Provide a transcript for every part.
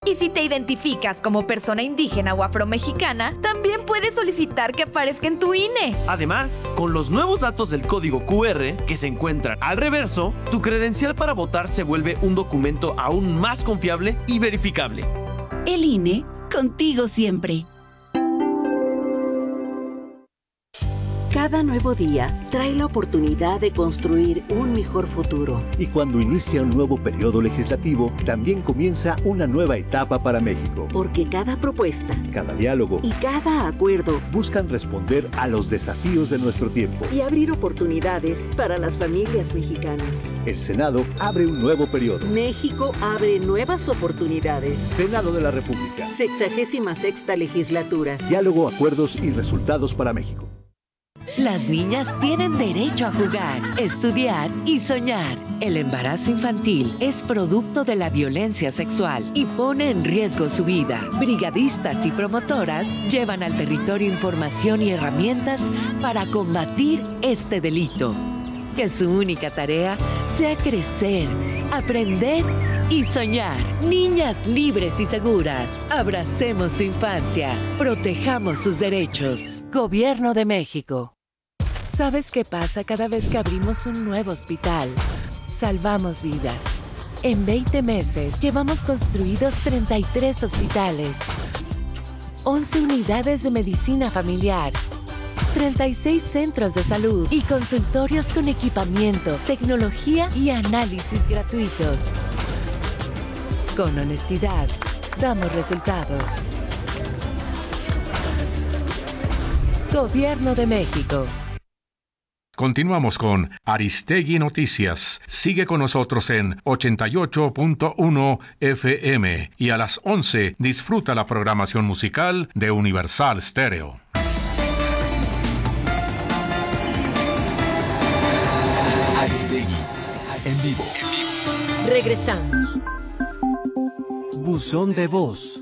Y si te identificas como persona indígena o afromexicana, también puedes solicitar que aparezca en tu INE. Además, con los nuevos datos del código QR que se encuentran al reverso, tu credencial para votar se vuelve un documento aún más confiable y verificable. El INE, contigo siempre. Cada nuevo día trae la oportunidad de construir un mejor futuro. Y cuando inicia un nuevo periodo legislativo, también comienza una nueva etapa para México. Porque cada propuesta, cada diálogo y cada acuerdo buscan responder a los desafíos de nuestro tiempo y abrir oportunidades para las familias mexicanas. El Senado abre un nuevo periodo. México abre nuevas oportunidades. Senado de la República. 66ª legislatura. Diálogo, acuerdos y resultados para México. Las niñas tienen derecho a jugar, estudiar y soñar. El embarazo infantil es producto de la violencia sexual y pone en riesgo su vida. Brigadistas y promotoras llevan al territorio información y herramientas para combatir este delito. Que su única tarea sea crecer, aprender y soñar. Niñas libres y seguras. Abracemos su infancia. Protejamos sus derechos. Gobierno de México. ¿Sabes qué pasa cada vez que abrimos un nuevo hospital? Salvamos vidas. En 20 meses llevamos construidos 33 hospitales, 11 unidades de medicina familiar, 36 centros de salud y consultorios con equipamiento, tecnología y análisis gratuitos. Con honestidad, damos resultados. Gobierno de México. Continuamos con Aristegui Noticias. Sigue con nosotros en 88.1 FM y a las 11 disfruta la programación musical de Universal Stereo. Aristegui, en vivo. Regresamos. Buzón de voz.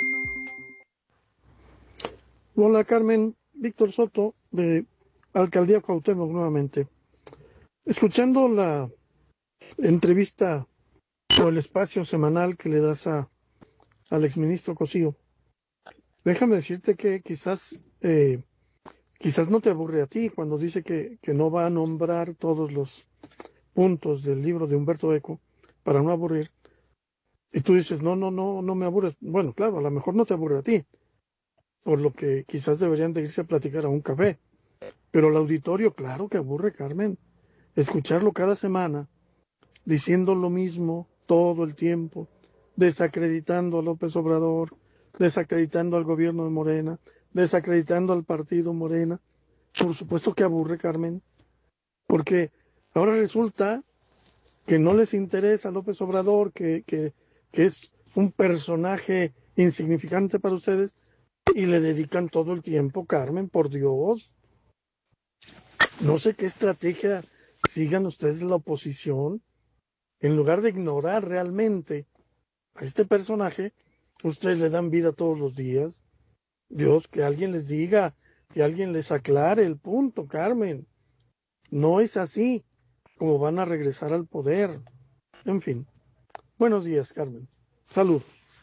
Hola Carmen, Víctor Soto de Alcaldía Cuauhtémoc nuevamente. Escuchando la entrevista o el espacio semanal que le das al exministro Cosío, déjame decirte que quizás no te aburre a ti cuando dice que no va a nombrar todos los puntos del libro de Humberto Eco para no aburrir. Y tú dices, no me aburre. Bueno, claro, a lo mejor no te aburre a ti, por lo que quizás deberían de irse a platicar a un café. Pero el auditorio, claro que aburre, Carmen. Escucharlo cada semana, diciendo lo mismo todo el tiempo, desacreditando a López Obrador, desacreditando al gobierno de Morena, desacreditando al partido Morena. Por supuesto que aburre, Carmen. Porque ahora resulta que no les interesa a López Obrador, que es un personaje insignificante para ustedes, y le dedican todo el tiempo, Carmen, por Dios. No sé qué estrategia sigan ustedes la oposición. En lugar de ignorar realmente a este personaje, ustedes le dan vida todos los días. Dios, que alguien les diga, que alguien les aclare el punto, Carmen. No es así como van a regresar al poder. En fin. Buenos días, Carmen. Saludos.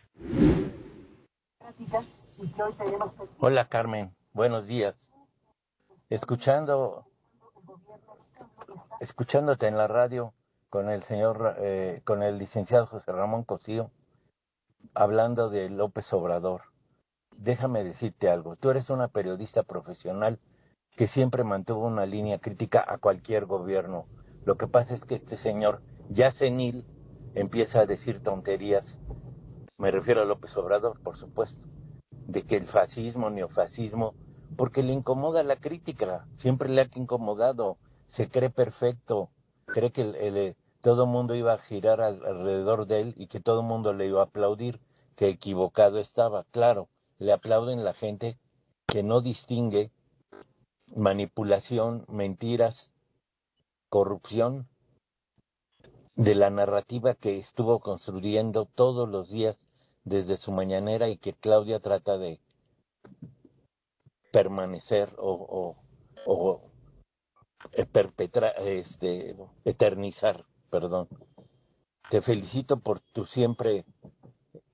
Hola, Carmen. Buenos días. Escuchándote en la radio con el licenciado José Ramón Cosío, hablando de López Obrador. Déjame decirte algo. Tú eres una periodista profesional que siempre mantuvo una línea crítica a cualquier gobierno. Lo que pasa es que este señor, ya senil, empieza a decir tonterías. Me refiero a López Obrador, por supuesto. De que el fascismo, neofascismo, porque le incomoda la crítica, siempre le ha incomodado, se cree perfecto, cree que todo el mundo iba a girar alrededor de él y que todo el mundo le iba a aplaudir, que equivocado estaba. Claro, le aplauden la gente que no distingue manipulación, mentiras, corrupción de la narrativa que estuvo construyendo todos los días desde su mañanera y que Claudia trata de permanecer o perpetrar, eternizar, perdón. Te felicito por tu siempre